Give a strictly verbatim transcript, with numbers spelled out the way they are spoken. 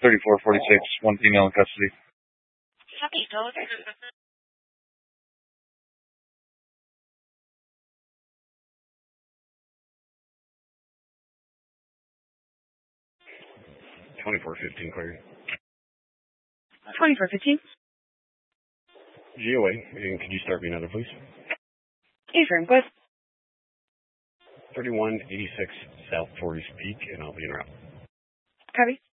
thirty-four forty-six, one female in custody. twenty-four fifteen, clear. twenty-four fifteen. G O A, and could you start me another, please? Affirm, go ahead. thirty-one eighty-six South Torrey's Peak, and I'll be en route. Copy.